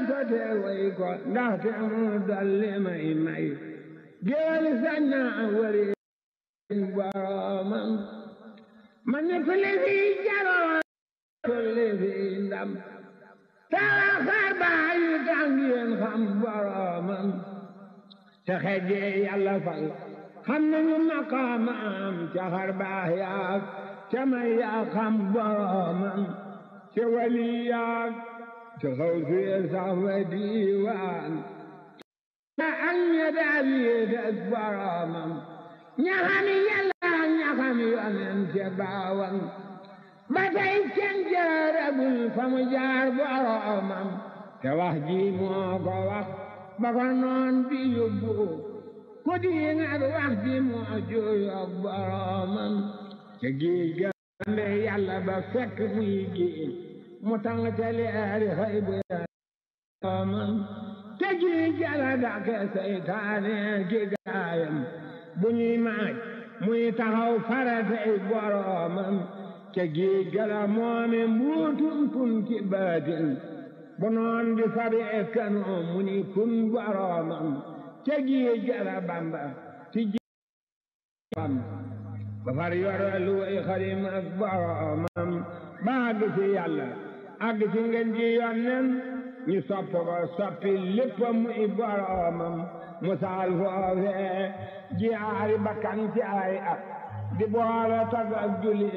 ko te way ko ndaxte mu dolli may géwél sañ na wëri boromam ma nettali fi jaloore tulli fi ndam tawa xar baax yu tax ngeen xam boromam te xeje yàlla fal xam nañu maqaamam ca xar baax yaak ca may yaa xam boromam ca wali yaak ca xaw suye sax fa diiwaan ca ak ña daal yéegas boromam ña xam yàlla ña xam yonen ca baawan ba tey kenn jaaragul fa mu jaar boromam te wax ji moo ko wax ba ko noon bi yóbbu ku diingat wax ji moo jooyoog boromam te géej gambe yàlla ba fekk muy géej mu tàng ca leeri xëy bu boromam te géej jala dàqe seytaane ki gaayam bu ñuy maaj muy taxaw faratey boromam te géej gala moome mbuutum kun ci baatin bu noon di fabi ekkanoo mu ni kun boromam te géej gala bamba ci jéem ba far yoro luy xadim ak boromam ba àgg ci yàlla àgg ci ngeen ji yonnen ñu sopp ko soppi lépp muy boromam mu saal foofee jiyaari bakkan ci ay at di boole tag ak julli